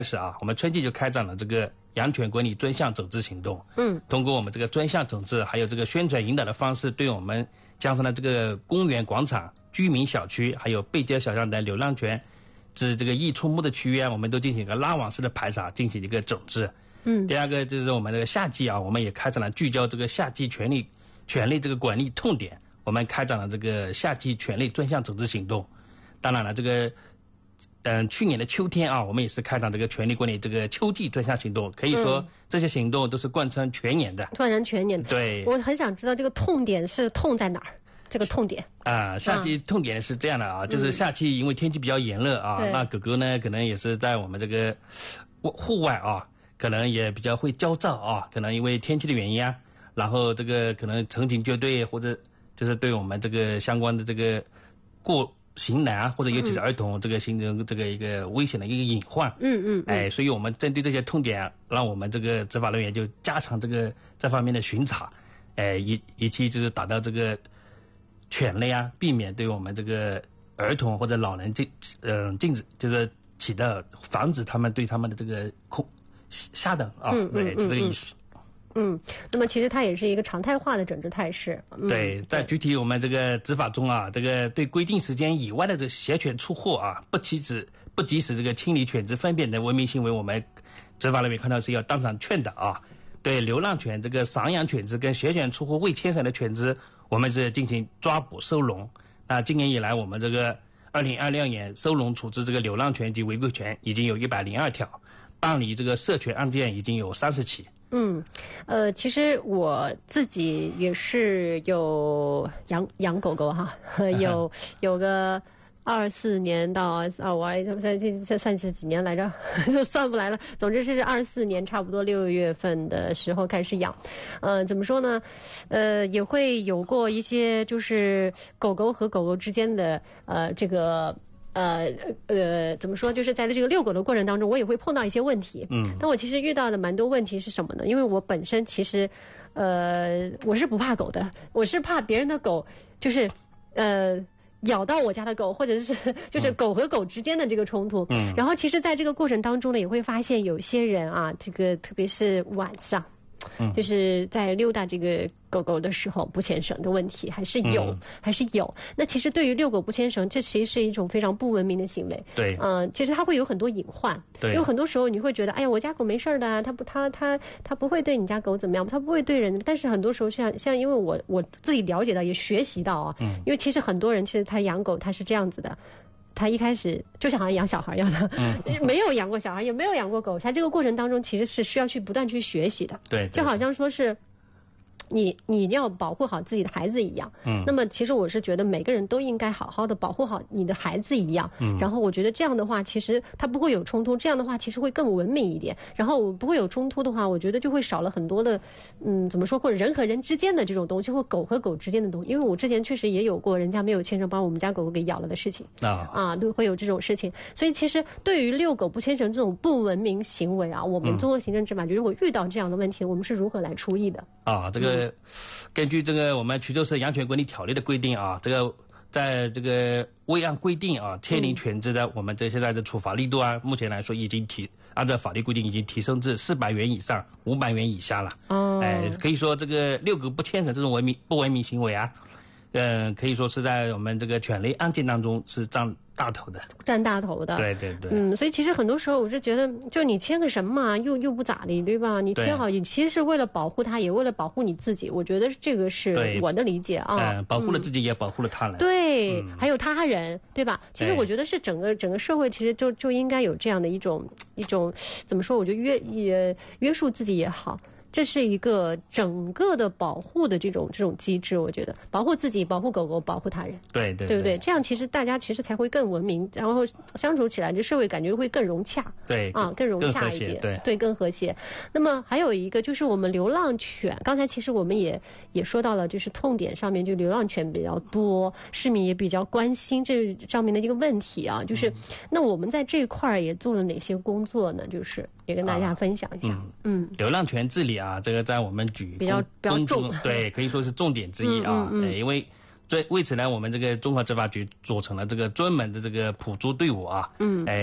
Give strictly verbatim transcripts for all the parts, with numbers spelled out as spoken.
是啊，我们春季就开展了这个养犬管理专项整治行动。嗯，通过我们这个专项整治，还有这个宣传引导的方式，对我们江山的这个公园、广场、居民小区，还有背街小巷的流浪犬至这个易出没的区域啊，我们都进行一个拉网式的排查，进行一个整治。嗯，第二个就是我们这个夏季啊，我们也开展了聚焦这个夏季犬类犬类这个管理痛点，我们开展了这个夏季犬类专项整治行动。当然了，这个。嗯，去年的秋天啊，我们也是开展这个犬类管理这个秋季专项行动，可以说这些行动都是贯穿全年的， 贯穿全年。 对， 我很想知道这个痛点是痛在哪儿？这个痛点啊，夏季痛点是这样的啊，就是夏季因为天气比较炎热啊，嗯、那狗狗呢可能也是在我们这个户外啊，可能也比较会焦躁啊，可能因为天气的原因啊，然后这个可能成群结队或者就是对我们这个相关的这个过。行人啊，或者尤其是儿童，这个形成这个一个危险的一个隐患。嗯嗯。哎，所以我们针对这些痛点，让我们这个执法人员就加强这个这方面的巡查，哎，以以期就是达到这个犬类啊，避免对我们这个儿童或者老人禁嗯禁止，就是起到防止他们对他们的这个恐下等啊， 嗯、 对，是这个意思。 嗯，那么其实它也是一个常态化的整治态势。嗯、 对，在具体我们这个执法中啊，这个对规定时间以外的这携犬出货啊，不及时不及时这个清理犬只粪便的文明行为，我们执法人员看到是要当场劝导啊。对流浪犬、这个散养犬只跟携犬出货未牵绳的犬只，我们是进行抓捕收容。那今年以来，我们这个二零二六年收容处置这个流浪犬及违规犬已经有一百零二条，办理这个涉犬案件已经有三十起。 嗯，呃，其实我自己也是有养养狗狗哈，有有个二四年到啊，我这这这算是几年来着，就算不来了。总之是二四年差不多六月份的时候开始养，呃，怎么说呢？呃，也会有过一些就是狗狗和狗狗之间的呃这个。呃呃，怎么说？就是在这个遛狗的过程当中，我也会碰到一些问题。嗯，但我其实遇到的蛮多问题是什么呢？因为我本身其实，呃，我是不怕狗的，我是怕别人的狗，就是呃咬到我家的狗，或者是就是狗和狗之间的这个冲突。嗯，然后其实在这个过程当中呢，也会发现有些人啊，这个特别是晚上。嗯，就是在溜达这个狗狗的时候不牵绳的问题还是有、嗯、还是有。那其实对于遛狗不牵绳，这其实是一种非常不文明的行为。 对， 嗯、呃，其实它会有很多隐患。对，有很多时候你会觉得，哎呀，我家狗没事的、啊，它不，它它它不会对你家狗怎么样，它不会对人。但是很多时候像像因为我我自己了解到也学习到啊，嗯，因为其实很多人其实他养狗他是这样子的。他一开始就像好像养小孩一样的，嗯、没有养过小孩，也没有养过狗。在这个过程当中，其实是需要去不断去学习的。 对， 就好像说是你你要保护好自己的孩子一样。嗯。那么其实我是觉得每个人都应该好好的保护好你的孩子一样。嗯。然后我觉得这样的话，其实它不会有冲突。这样的话，其实会更文明一点。然后不会有冲突的话，我觉得就会少了很多的，嗯，怎么说，或者人和人之间的这种东西，或狗和狗之间的东西。因为我之前确实也有过人家没有牵绳把我们家狗狗给咬了的事情。啊。啊，对，会有这种事情。所以其实对于遛狗不牵绳这种不文明行为啊，我们综合行政执法局如果遇到这样的问题，我们是如何来处理的？ 啊，这个。嗯，根据这个我们衢州市养犬管理条例的规定啊，这个在这个未按规定啊牵领犬只的，我们这现在的处罚力度啊，目前来说已经提按照法律规定已经提升至四百元以上五百元以下了。哦，哎，可以说这个遛狗不牵绳这种文明不文明行为啊，嗯、呃，可以说是在我们这个犬类案件当中是占大头的， 占大头的。 对对对。 嗯，所以其实很多时候我是觉得，就你牵个绳嘛，又又不咋地，对吧？你牵好，你其实是为了保护它，也为了保护你自己。我觉得这个是我的理解啊。 嗯，保护了自己，也保护了他人。 对， 嗯、 还有他人，对吧？其实我觉得是整个整个社会，其实就就应该有这样的一种一种怎么说？我觉得约也约束自己也好。这是一个整个的保护的这种这种机制，我觉得保护自己、保护狗狗、保护他人， 对对， 对不对？这样其实大家其实才会更文明，然后相处起来，这社会感觉会更融洽， 对啊，更融洽一点， 对对，更和谐。那么还有一个就是我们流浪犬，刚才其实我们也也说到了，就是痛点上面，就流浪犬比较多，市民也比较关心这上面的一个问题啊，就是、嗯、那我们在这一块也做了哪些工作呢？就是也跟大家分享一下，啊、嗯， 流浪犬治理啊，这个在我们局比较比较重， 对，可以说是重点之一啊。嗯嗯嗯、因为为为此呢，我们这个综合执法局组成了这个专门的这个普助队伍啊。嗯，哎，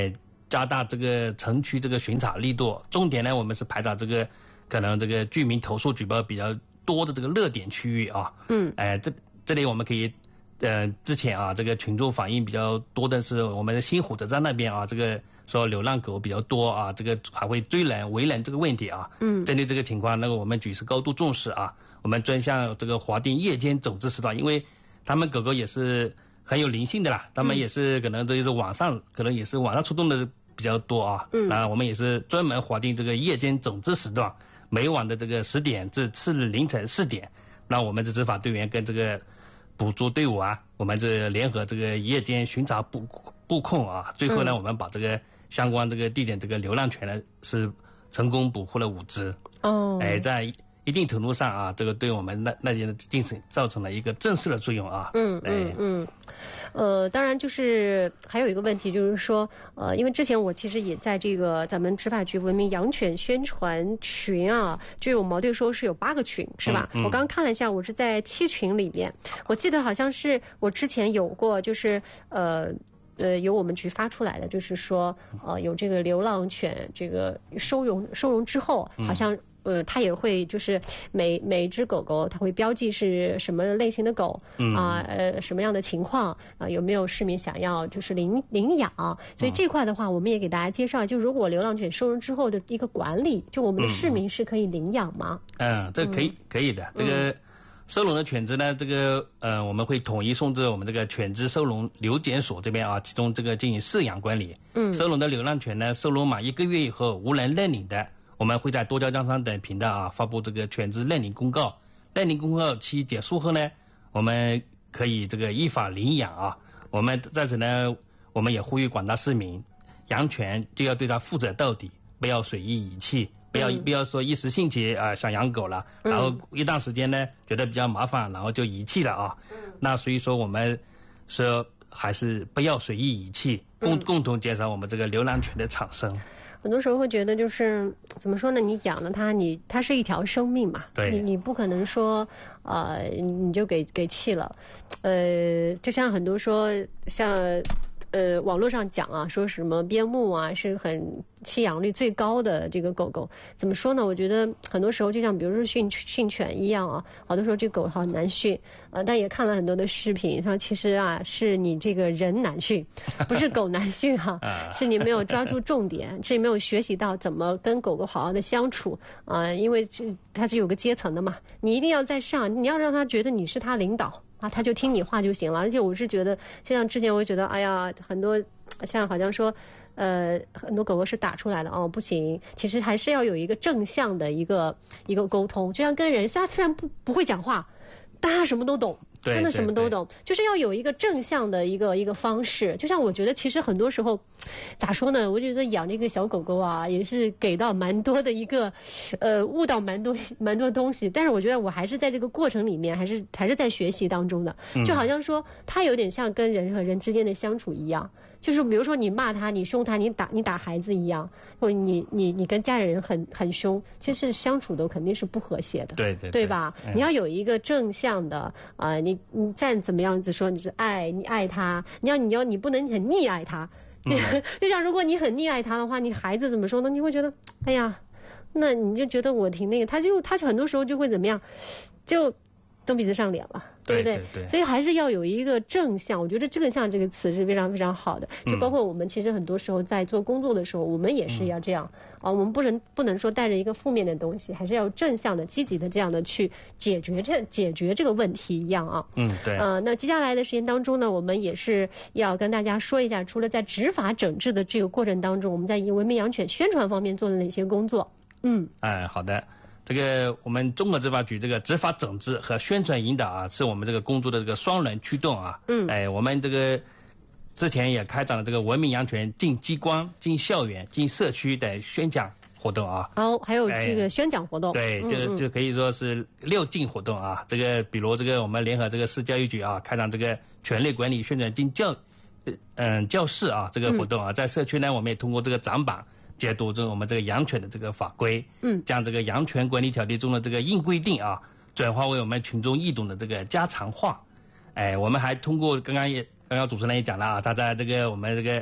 加大这个城区这个巡查力度，重点呢，我们是排查这个可能这个居民投诉举报比较多的这个热点区域啊。嗯，哎、呃，这这里我们可以，呃，之前啊，这个群众反映比较多的是我们的新火车站那边啊，这个说流浪狗比较多啊，这个还会追人、围人这个问题啊。嗯，针对这个情况，那个我们举是高度重视啊，我们专项这个划定夜间整治时段，因为他们狗狗也是很有灵性的啦，他们也是可能这就是晚上，可能也是晚上出动的比较多啊。嗯，啊，我们也是专门划定这个夜间整治时段，每晚的这个十点至次日凌晨四点，那我们这执法队员跟这个捕捉队伍啊，我们这联合这个夜间巡查布布控啊，最后呢，我们把这个相关这个地点这个流浪犬呢是成功捕获了五只。哦，哎，在一定程度上啊，这个对我们那那边的精神造成了一个震慑的作用啊。 嗯嗯嗯，呃，当然就是还有一个问题就是说，呃，因为之前我其实也在这个咱们执法局文明养犬宣传群啊，就有毛队说是有八个群是吧？嗯嗯、我刚刚看了一下，我是在七群里面，我记得好像是我之前有过，就是呃。呃，由我们局发出来的，就是说，呃，有这个流浪犬，这个收容收容之后，好像呃，它也会就是每每只狗狗，它会标记是什么类型的狗，啊、呃，呃，什么样的情况啊、呃，有没有市民想要就是领领养，所以这块的话，我们也给大家介绍，就如果流浪犬收容之后的一个管理，就我们的市民是可以领养吗？ 嗯，这可以、嗯、可以的，这个。收容的犬只呢，这个呃，我们会统一送至我们这个犬只收容留检所这边啊，其中这个进行饲养管理。嗯，收容的流浪犬呢，收容满一个月以后无人认领的，我们会在多家江商等频道啊发布这个犬只认领公告。认领公告期结束后呢，我们可以这个依法领养啊。我们在此呢，我们也呼吁广大市民，养犬就要对它负责到底，不要随意遗弃。不要不要说一时兴起啊、呃、想养狗了，然后一段时间呢觉得比较麻烦，然后就遗弃了啊。那所以说我们说还是不要随意遗弃，共共同减少我们这个流浪犬的产生。 很多时候会觉得就是怎么说呢？你养了它，你它是一条生命嘛， 对， 你你不可能说呃你就给给弃了，呃，就像很多说像。呃，网络上讲啊，说什么边牧啊是很弃养率最高的这个狗狗，怎么说呢？我觉得很多时候就像比如说训训犬一样啊，好多时候这狗好难训啊、呃。但也看了很多的视频，说其实啊是你这个人难训，不是狗难训哈、啊，是你没有抓住重点，是你没有学习到怎么跟狗狗好好的相处啊、呃。因为这它是有个阶层的嘛，你一定要在上，你要让它觉得你是他领导。啊，他就听你话就行了。而且我是觉得，就像之前我会觉得，哎呀，很多像好像说，呃，很多狗狗是打出来的哦，不行。其实还是要有一个正向的一个一个沟通，就像跟人，虽然虽然不不会讲话，但他什么都懂。真的什么都懂，就是要有一个正向的一个一个方式。就像我觉得，其实很多时候，咋说呢？我觉得养这个小狗狗啊，也是给到蛮多的一个，呃，悟到蛮多蛮多东西。但是我觉得我还是在这个过程里面，还是还是在学习当中的。就好像说，它有点像跟人和人之间的相处一样。就是比如说你骂他，你凶他，你打你打孩子一样，或者你你你跟家里人很很凶，其实相处的肯定是不和谐的， 对对对吧？嗯、你要有一个正向的啊、呃，你你再怎么样子说你是爱你爱他，你要你要你不能很溺爱他，嗯、就像如果你很溺爱他的话，你孩子怎么说呢？你会觉得哎呀，那你就觉得我挺那个，他就他很多时候就会怎么样，就蹬鼻子上脸了。对不对？ 对对对， 所以还是要有一个正向，我觉得正向这个词是非常非常好的。就包括我们其实很多时候在做工作的时候，嗯、我们也是要这样、嗯、啊，我们不能不能说带着一个负面的东西，还是要正向的、积极的这样的去解决这解决这个问题一样啊。 嗯，对。 呃，那接下来的时间当中呢，我们也是要跟大家说一下，除了在执法整治的这个过程当中，我们在文明养犬宣传方面做的哪些工作？嗯， 哎，好的。这个我们中国执法局这个执法整治和宣传引导啊，是我们这个工作的这个双轮驱动啊。嗯，哎，我们这个之前也开展了这个文明养犬进机关、进校园、进社区的宣讲活动啊。 哦，还有这个宣讲活动。 哎、对，就、嗯、就可以说是六进活动啊。这个比如这个我们联合这个市教育局啊，开展这个犬类管理宣传进教，嗯教室啊这个活动啊，在社区呢，我们也通过这个展板。解读这我们这个养犬的这个法规，嗯，将这个养犬管理条例中的这个硬规定啊，转化为我们群众易懂的这个家常话。哎，我们还通过刚刚也刚刚主持人也讲了啊，他在这个我们这个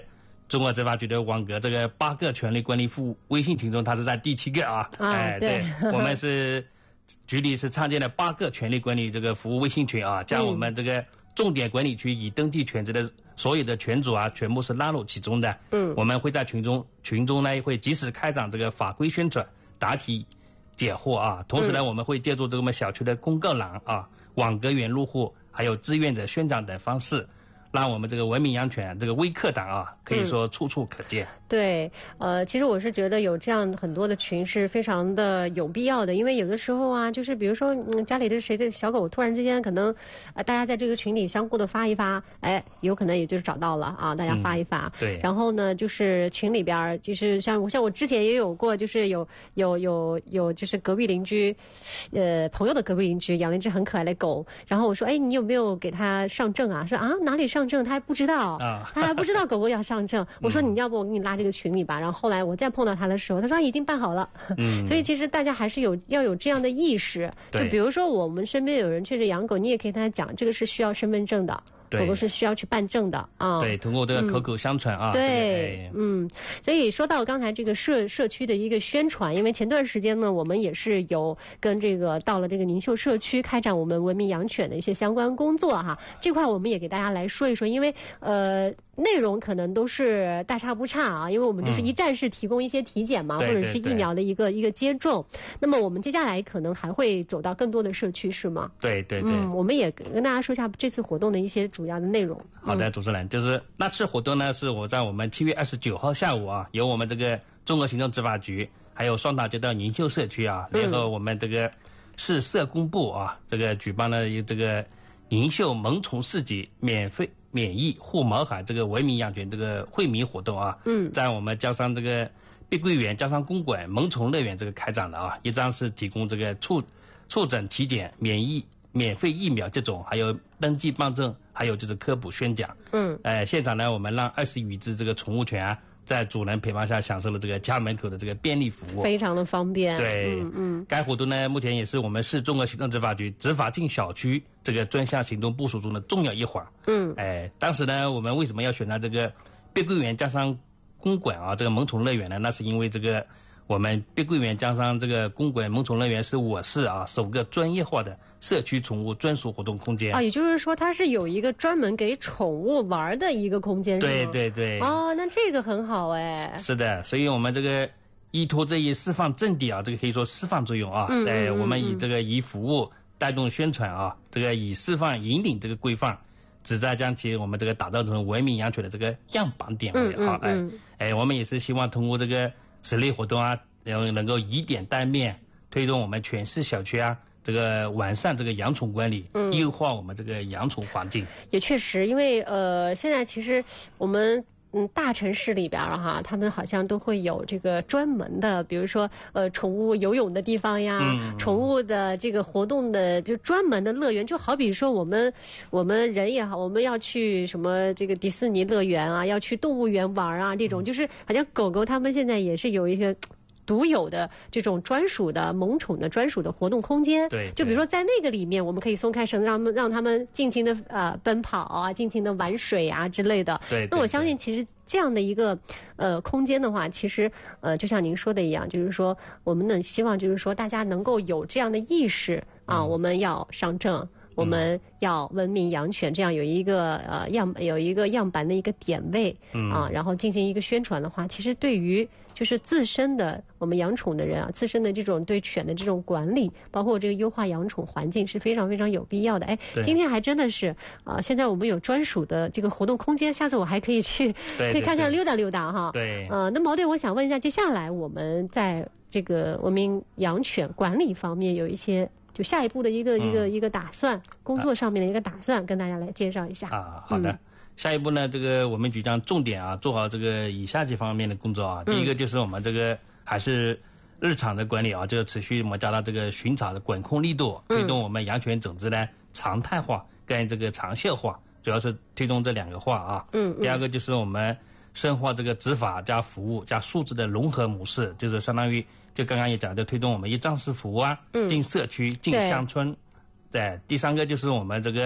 中国执法局的网格这个八个权力管理服务微信群中，它是在第七个啊。 啊哎， 对， 对我们是局里是创建了八个权力管理这个服务微信群啊，将我们这个重点管理区已登记全职的所有的群组啊，全部是纳入其中的。嗯，我们会在群中群中呢会及时开展这个法规宣传、答题解惑啊。同时呢，我们会借助这个我们小区的公告栏啊、网格原入户，还有志愿者宣讲等方式，让我们这个文明养犬这个微课堂啊，可以说处处可见。 嗯、对，呃，其实我是觉得有这样很多的群是非常的有必要的，因为有的时候啊，就是比如说、嗯、家里的谁的小狗突然之间可能，呃，大家在这个群里相互的发一发，哎，有可能也就是找到了啊，大家发一发。 嗯、对。 然后呢，就是群里边就是像我像我之前也有过，就是有有有有就是隔壁邻居，呃，朋友的隔壁邻居养了一只很可爱的狗，然后我说，哎，你有没有给它上证啊？说啊哪里上证？他还不知道，啊、他还不知道狗狗要上证。我说你要不我给你拉这个群里吧。然后后来我再碰到他的时候，他说、啊、已经办好了。嗯，所以其实大家还是有要有这样的意识。就比如说我们身边有人确实养狗，你也可以跟他讲，这个是需要身份证的。狗狗是需要去办证的啊， 对，通过这个口口相传啊， 嗯、对， 这个、 嗯，所以说到刚才这个社社区的一个宣传，因为前段时间呢，我们也是有跟这个到了这个宁秀社区开展我们文明养犬的一些相关工作哈，这块我们也给大家来说一说，因为呃。内容可能都是大差不差啊，因为我们就是一站式提供一些体检嘛， 嗯、 或者是疫苗的一个一个接种。那么我们接下来可能还会走到更多的社区，是吗？ 对对对。 嗯，我们也跟大家说一下这次活动的一些主要的内容。 好的，主持人，就是那次活动呢，是我在我们七月二十九号下午啊，由我们这个中国行政执法局还有双塔街道宁秀社区啊，联合我们这个市社工部啊，这个举办了这个宁秀萌宠市集免费。免疫护毛海这个文明养犬这个惠民活动啊，嗯，在我们江山这个碧桂园江山公馆萌宠乐园这个开展的啊，一张是提供这个触触诊体检、免疫免费疫苗接种，还有登记办证，还有就是科普宣讲，嗯，呃，现场呢，我们让二十余只这个宠物犬啊，在主人陪伴下享受了这个家门口的这个便利服务， 非常的方便。 对，嗯嗯，该活动呢，目前也是我们市中国行政执法局执法进小区这个专项行动部署中的重要一环。嗯，哎，当时呢，我们为什么要选择这个碧桂园江山公馆啊，这个萌宠乐园呢？那是因为这个我们碧桂园江山这个公馆萌宠乐园是我市啊首个专业化的社区宠物专属活动空间啊，也就是说它是有一个专门给宠物玩的一个空间，是吗？ 对对对。 哦，那这个很好哎。 是的，所以我们这个依托这一释放阵地啊，这个可以说释放作用啊， 嗯、 哎，我们以这个以服务带动宣传啊，这个以释放引领这个规范。旨在将其我们这个打造成文明养犬的这个样板点位啊，哎、嗯嗯、哎，我们也是希望通过这个此类活动啊，然后能够以点带面，推动我们全市小区啊这个完善这个养宠管理，嗯、优化我们这个养宠环境。 也确实，因为呃，现在其实我们。嗯，大城市里边哈，他们好像都会有这个专门的，比如说呃，宠物游泳的地方呀，嗯、宠物的这个活动的就专门的乐园，就好比说我们我们人也好，我们要去什么这个迪士尼乐园啊，要去动物园玩啊，这种就是好像狗狗他们现在也是有一个。独有的这种专属的萌宠的专属的活动空间， 对， 就比如说在那个里面，我们可以松开绳子，让他们让他们尽情的呃奔跑啊，尽情的玩水啊之类的。 对， 那我相信其实这样的一个呃空间的话，其实呃就像您说的一样，就是说我们呢希望就是说大家能够有这样的意识啊，嗯、我们要上证。我们要文明养犬，这样有一个呃样有一个样板的一个点位啊，然后进行一个宣传的话，其实对于就是自身的我们养宠的人啊，自身的这种对犬的这种管理，包括这个优化养宠环境是非常非常有必要的。哎，今天还真的是啊、呃，现在我们有专属的这个活动空间，下次我还可以去对对对可以看看溜达溜达哈。 对， 呃，那毛队，我想问一下，接下来我们在这个文明养犬管理方面有一些。就下一步的一个、嗯、一个一个打算，工作上面的一个打算，啊、跟大家来介绍一下啊。好的，嗯、下一步呢，这个我们局将重点啊做好这个以下几方面的工作啊。嗯、第一个就是我们这个还是日常的管理啊，就是持续我们加大这个巡查的管控力度，推动我们养犬整治呢常态化跟这个长效化，主要是推动这两个化啊。嗯。第二个就是我们深化这个执法加服务加素质的融合模式，就是相当于。就刚刚也讲，就推动我们一站式服务啊，嗯、进社区、进乡村。对，第三个就是我们这个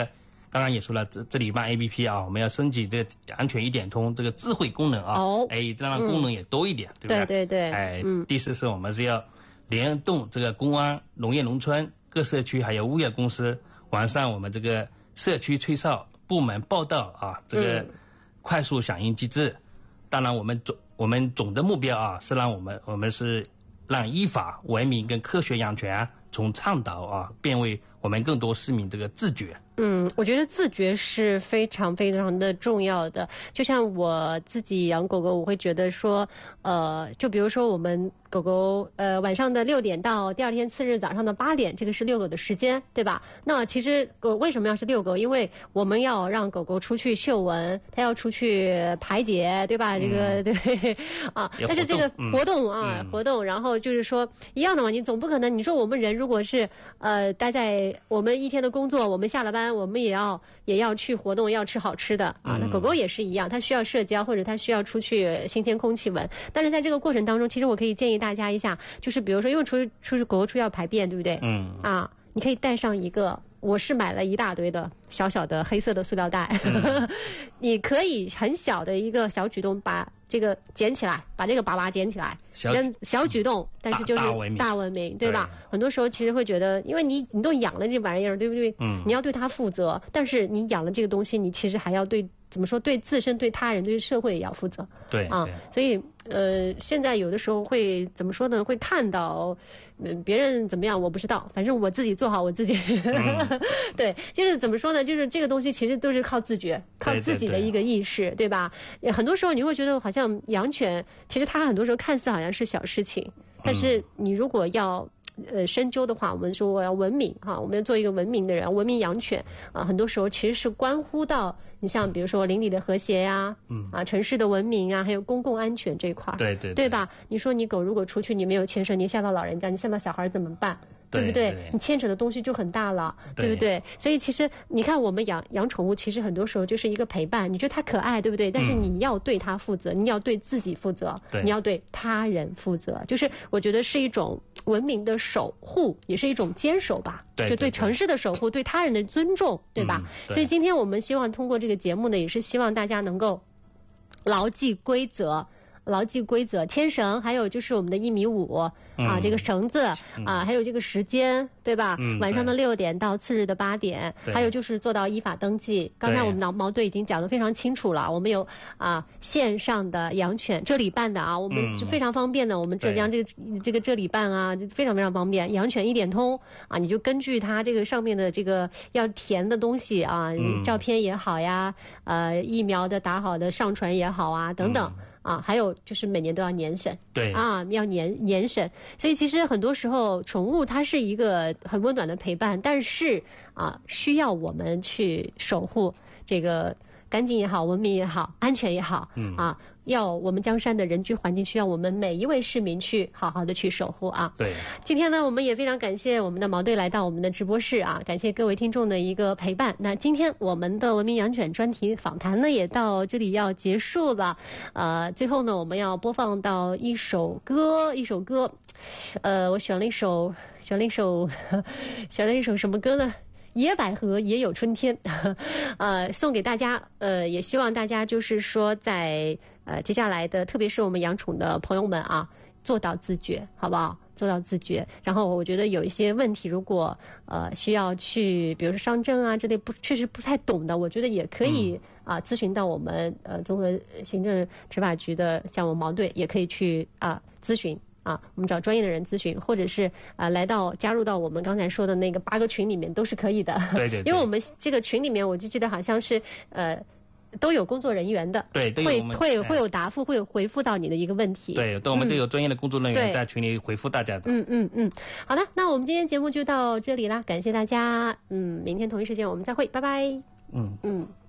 刚刚也说了，这这里办 A P P 啊，我们要升级这个养犬一点通这个智慧功能啊， 哦， 哎，让功能也多一点，嗯、对不对？ 对对对， 哎， 嗯， 第四是我们是要联动这个公安、农业农村各社区还有物业公司，完善我们这个社区吹哨部门报道啊，这个快速响应机制。嗯、当然，我们总我们总的目标啊，是让我们我们是让依法、文明跟科学养犬啊，从倡导啊，变为我们更多市民这个自觉。 嗯，我觉得自觉是非常非常的重要的。就像我自己养狗狗，我会觉得说，呃，就比如说我们狗狗，呃，晚上的六点到第二天次日早上的八点，这个是遛狗的时间，对吧？那其实狗为什么要是遛狗？因为我们要让狗狗出去嗅闻，它要出去排解，对吧？这个、嗯、对啊，但是这个活动啊，嗯、活动，然后就是说一样的嘛，你总不可能，你说我们人如果是呃待在我们一天的工作，我们下了班。我们也要也要去活动，要吃好吃的啊。那狗狗也是一样，它需要社交，或者它需要出去新鲜空气闻。但是在这个过程当中，其实我可以建议大家一下，就是比如说，因为出去出去狗狗出去要排便，对不对？嗯。啊，你可以带上一个，我是买了一大堆的小小的黑色的塑料袋，嗯、你可以很小的一个小举动把。这个捡起来，把这个粑粑捡起来，小小举动，但是就是大文明，对吧？很多时候其实会觉得，因为你你都养了这玩意儿，对不对？嗯，你要对它负责，但是你养了这个东西，你其实还要对怎么说？对自身、对他人、对社会也要负责。 对啊，所以呃，现在有的时候会怎么说呢？会看到嗯、呃、别人怎么样，我不知道，反正我自己做好我自己。嗯、对，就是怎么说呢？就是这个东西其实都是靠自觉，靠自己的一个意识， 对, 对, 对, 对吧？很多时候你会觉得好像养犬，其实它很多时候看似好像是小事情，但是你如果要呃深究的话，我们说我要文明哈，我们要做一个文明的人，文明养犬啊，很多时候其实是关乎到你像比如说邻里的和谐呀，嗯啊城市的文明啊，还有公共安全这一块， 对对 对, 对吧？你说你狗如果出去你没有牵绳，你吓到老人家，你吓到小孩怎么办？对不对？ 对对， 你牵扯的东西就很大了， 对, 对不对？所以其实你看，我们养养宠物，其实很多时候就是一个陪伴。你觉得它可爱，对不对？但是你要对它负责，嗯、你要对自己负责，你要对他人负责。就是我觉得是一种文明的守护，也是一种坚守吧。 对， 就对城市的守护，对他人的尊重，对吧？ 嗯、对， 所以今天我们希望通过这个节目呢，也是希望大家能够牢记规则。牢记规则，牵绳，还有就是我们的一米五啊、嗯，这个绳子啊、嗯，还有这个时间，对吧？嗯、晚上的六点到次日的八点，还有就是做到依法登记。刚才我们毛毛队已经讲得非常清楚了，我们有啊线上的养犬这里办的啊，我们是非常方便的。嗯、我们浙江这个这个这里办啊，非常非常方便。养犬一点通啊，你就根据它这个上面的这个要填的东西啊，嗯、照片也好呀，呃，疫苗的打好的上传也好啊，等等。嗯啊，还有就是每年都要年审， 对啊，要年年审，所以其实很多时候宠物它是一个很温暖的陪伴，但是啊，需要我们去守护这个干净也好，文明也好，安全也好，嗯啊，要我们江山的人居环境需要我们每一位市民去好好的去守护啊。 对， 今天呢，我们也非常感谢我们的毛队来到我们的直播室啊，感谢各位听众的一个陪伴。那今天我们的文明养犬专题访谈呢，也到这里要结束了。呃，最后呢，我们要播放到一首歌，一首歌，呃，我选了一首，选了一首，选了一首什么歌呢？野百合也有春天，呃，送给大家，呃，也希望大家就是说在呃接下来的，特别是我们养宠的朋友们啊，做到自觉，好不好？做到自觉。然后我觉得有一些问题，如果呃需要去，比如说上证啊这类不确实不太懂的，我觉得也可以啊、呃、咨询到我们呃综合行政执法局的，像我们毛队也可以去啊、呃、咨询。啊，我们找专业的人咨询，或者是啊、呃、来到加入到我们刚才说的那个八个群里面都是可以的。 对对对， 因为我们这个群里面，我就记得好像是呃都有工作人员的， 对，都有会会会有答复，会有回复到你的一个问题。 对，都我们都有专业的工作人员在群里回复大家的。 嗯嗯嗯，好的，那我们今天节目就到这里啦，感谢大家，嗯，明天同一时间我们再会，拜拜。 嗯嗯。